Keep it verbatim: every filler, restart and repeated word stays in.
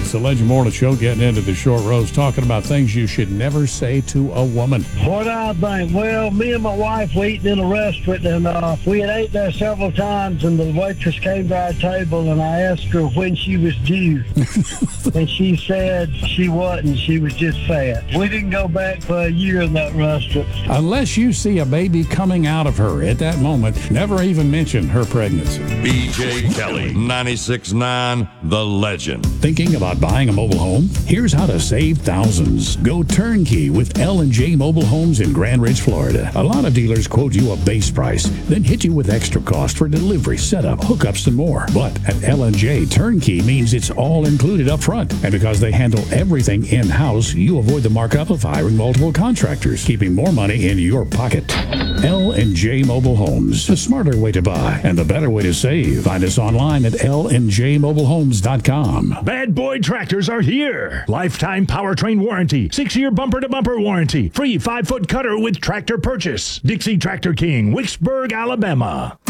It's the Legend Morning Show, getting into the short rows, talking about things you should never say to a woman. What I think? Well, me and my wife were eating in a restaurant, and uh, we had ate there several times, and the waitress came to our table, and I asked her when she was due. And she said she wasn't. She was just fat. We didn't go back for a year in that restaurant. Unless you see a baby coming out of her at that moment, never even mention her pregnancy. B J Kelly, ninety-six point nine, The Legend. Thinking about buying a mobile home? Here's how to save thousands. Go turnkey with L and J Mobile Homes in Grand Ridge, Florida. A lot of dealers quote you a base price, then hit you with extra cost for delivery, setup, hookups, and more. But at L and J, turnkey means it's all included up front. And because they handle everything in-house, you avoid the markup of hiring multiple contractors, keeping more money in your pocket. L and J Mobile Homes, the smarter way to buy and the better way to save. Find us online at L and J mobile homes dot com. Bad Boy Tractors are here. Lifetime powertrain warranty, six-year bumper-to-bumper warranty, free five-foot cutter with tractor purchase. Dixie Tractor King, Wicksburg, Alabama.